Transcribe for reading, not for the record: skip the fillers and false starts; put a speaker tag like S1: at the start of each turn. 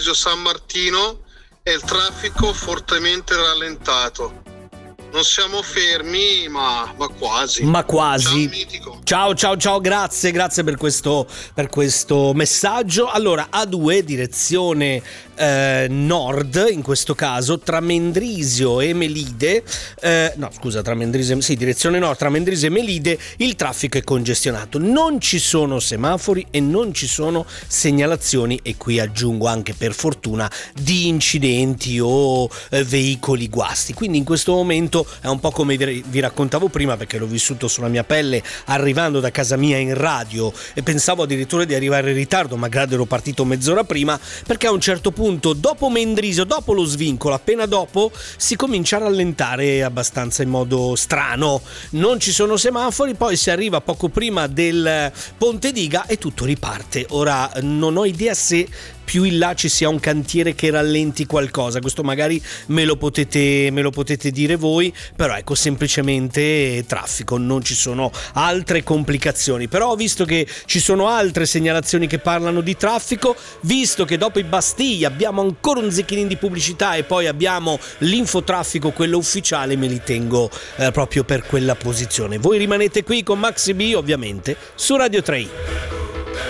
S1: Mendrisio San Martino e il traffico fortemente rallentato. Non siamo fermi, ma quasi.
S2: Ma quasi.
S1: Ciao Mitico.
S2: Ciao, grazie per questo messaggio. Allora, A2 direzione nord, in questo caso tra Mendrisio e Melide, direzione nord, tra Mendrisio e Melide il traffico è congestionato, non ci sono semafori e non ci sono segnalazioni, e qui aggiungo anche per fortuna, di incidenti o veicoli guasti. Quindi in questo momento è un po' come vi raccontavo prima, perché l'ho vissuto sulla mia pelle arrivando da casa mia in radio, e pensavo addirittura di arrivare in ritardo, magari ero partito mezz'ora prima, perché a un certo punto dopo Mendrisio, dopo lo svincolo, appena dopo si comincia a rallentare abbastanza in modo strano, non ci sono semafori, poi si arriva poco prima del Ponte Diga e tutto riparte. Ora non ho idea se più in là ci sia un cantiere che rallenti qualcosa, questo magari me lo potete dire voi, però ecco, semplicemente traffico, non ci sono altre complicazioni. Però visto che ci sono altre segnalazioni che parlano di traffico, visto che dopo i Bastiglia abbiamo ancora un zecchinin di pubblicità e poi abbiamo l'infotraffico, quello ufficiale, me li tengo proprio per quella posizione. Voi rimanete qui con Maxi B, ovviamente, su Radio 3.